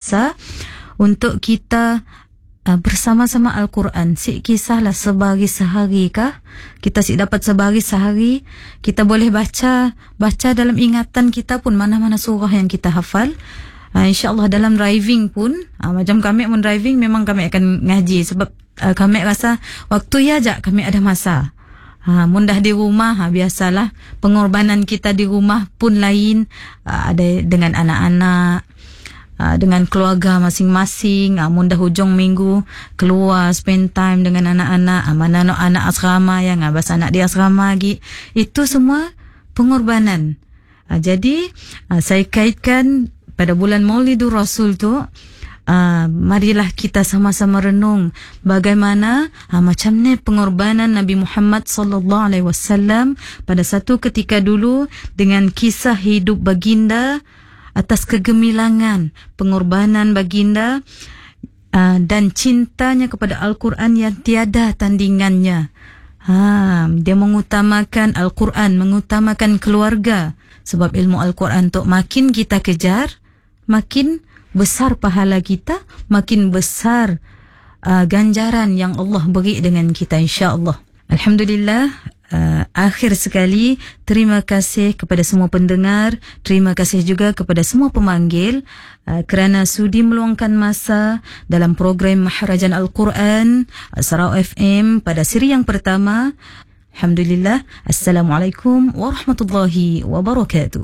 masa untuk kita bersama-sama Al-Quran. Si kisahlah sebari sehari kah? Kita si dapat sebari sehari, kita boleh baca dalam ingatan kita pun mana-mana surah yang kita hafal. InsyaAllah dalam driving pun, macam kami pun driving memang kami akan ngaji sebab kami rasa waktu ya je kami ada masa. Mundah di rumah, biasalah pengorbanan kita di rumah pun lain, ada dengan anak-anak, dengan keluarga masing-masing. Mundah hujung minggu keluar spend time dengan anak-anak, mana anak asrama yang abas anak di asrama lagi, itu semua pengorbanan. Jadi saya kaitkan pada bulan Maulidur Rasul tu, marilah kita sama-sama renung bagaimana macam ni pengorbanan Nabi Muhammad sallallahu alaihi wasallam pada satu ketika dulu, dengan kisah hidup baginda atas kegemilangan pengorbanan baginda dan cintanya kepada Al-Quran yang tiada tandingannya. Dia mengutamakan Al-Quran, mengutamakan keluarga, sebab ilmu Al-Quran tu makin kita kejar, makin besar pahala kita, makin besar ganjaran yang Allah beri dengan kita, insya-Allah. Alhamdulillah. Akhir sekali, terima kasih kepada semua pendengar, terima kasih juga kepada semua pemanggil kerana sudi meluangkan masa dalam program Maharajan Al-Quran Sarau FM pada siri yang pertama. Alhamdulillah. Assalamualaikum warahmatullahi wabarakatuh.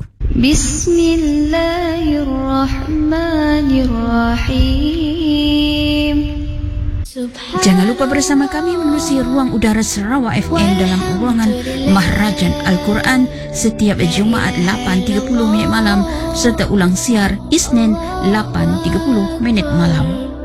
Bismillahirrahmanirrahim. Jangan lupa bersama kami menerusi ruang udara Sarawak FM dalam ruangan Maharajan Al-Quran setiap Jumaat 8.30 minit malam serta ulang siar Isnin 8.30 minit malam.